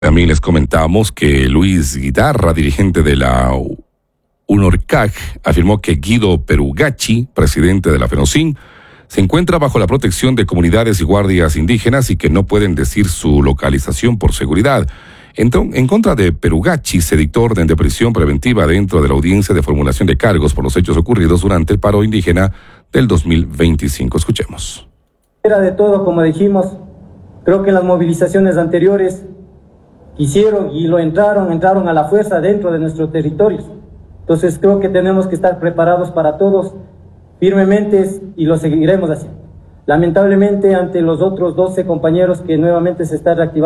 También les comentamos que Luis Guitarra, dirigente de la UNORCAG, afirmó que Guido Perugacci, presidente de la FENOCIN, se encuentra bajo la protección de comunidades y guardias indígenas y que no pueden decir su localización por seguridad. En contra de Perugacci se dictó orden de prisión preventiva dentro de la audiencia de formulación de cargos por los hechos ocurridos durante el paro indígena del 2025. Escuchemos. Era de todo, como dijimos, creo que en las movilizaciones anteriores quisieron y entraron a la fuerza dentro de nuestros territorios. Entonces creo que tenemos que estar preparados para todos firmemente y lo seguiremos haciendo. Lamentablemente ante los otros 12 compañeros que nuevamente se está reactivando